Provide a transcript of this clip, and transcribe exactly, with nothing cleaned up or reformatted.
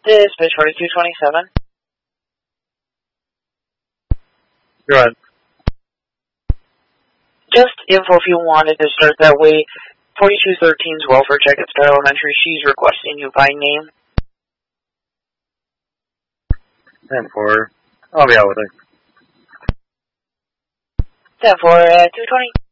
Dispatch forty-two twenty-seven. Go ahead. Just info if you wanted to start that way. forty-two thirteen's welfare check at Star Elementary. She's requesting you by name. ten four. I'll be out with her. ten four, uh, two twenty.